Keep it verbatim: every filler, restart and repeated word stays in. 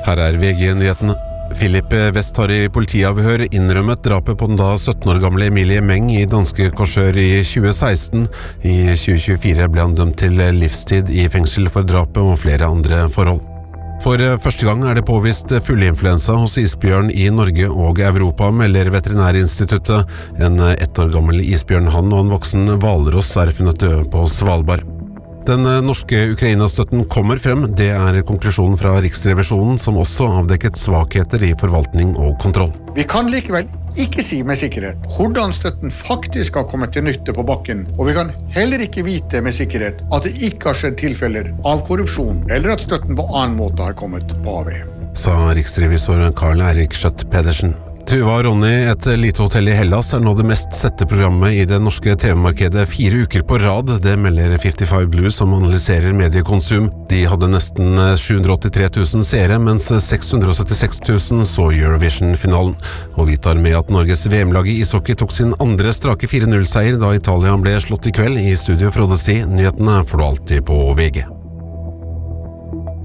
Her er V G-nyhetene. Philip West har i politiavhør innrømmet drapet på den da sytten år gamle Emilie Meng i danske Korsør i tjue seksten. I tjue tjuefire ble han dømt til livstid i fengsel for drapet og flere andre forhold. For første gang er det påvist fugleinfluensa hos isbjørn i Norge og Europa, melder Veterinærinstituttet. En ett år gammel isbjørnhann og en voksen hvalross er funnet døde på Svalbard. Den norske Ukraina-støtten kommer frem, det er konklusjonen fra Riksrevisjonen, som også avdekket svakheter i forvaltning og kontroll. Vi kan likevel ikke si med sikkerhet hvordan støtten faktisk har kommet til nytte på bakken, og vi kan heller ikke vite med sikkerhet at det ikke har skjedd tilfeller av korrupsjon, eller at støtten på annen måte har kommet på avveie. Sa riksrevisor Karl Erik Skjøtt Pedersen. Tuva og Ronny, et lite hotell i Hellas, er nå det mest sette programmet i det norske T V-markedet fire uker på rad. Det melder femtifem Blues, som analyserer mediekonsum. De hadde nesten sju hundre og åttitre tusen seere, mens seks hundre og syttiseks tusen så Eurovision-finalen. Og vi tar med at Norges V M-lag i ishockey tok sin andre strake fire null-seier da Italia ble slått i kveld. I studio Frode Sti, nyhetene får du alltid på V G.